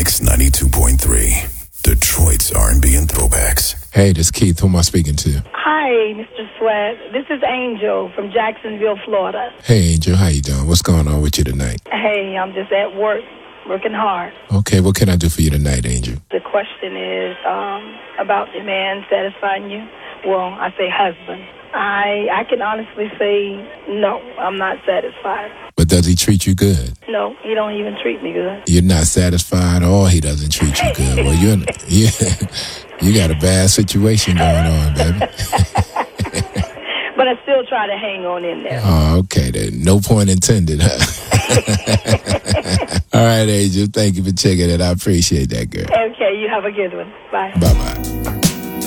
Mix 92.3. Detroit's R&B and throwbacks. Hey, this is Keith. Who am I speaking to? Hi, Mr. Sweat. This is Angel from Jacksonville, Florida. Hey, Angel. How you doing? What's going on with you tonight? Hey, I'm just at work, working hard. Okay, what can I do for you tonight, Angel? The question is about the man satisfying you. Well, I say husband. I can honestly say no, I'm not satisfied. But does he treat you good? No, he don't even treat me good. You're not satisfied, or he doesn't treat you good. Well, you got a bad situation going on, baby. But I still try to hang on in there. Oh, okay then. No point intended, huh? All right, Angel. Thank you for checking it. I appreciate that, girl. Okay, you have a good one. Bye. Bye-bye.